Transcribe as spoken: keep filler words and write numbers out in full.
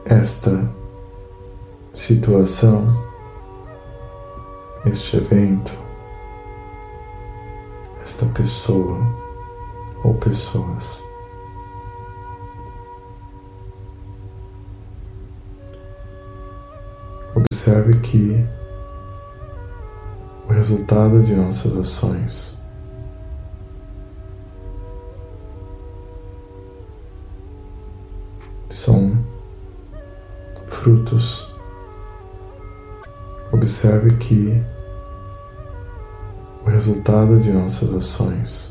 esta situação, este evento, esta pessoa ou pessoas. Observe que o resultado de nossas ações são frutos. Observe que o resultado de nossas ações